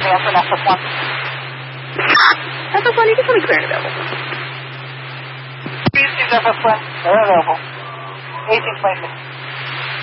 Advance on FS1. FS1, you can tell me clear and available. Please use FS1. They're available. 1826.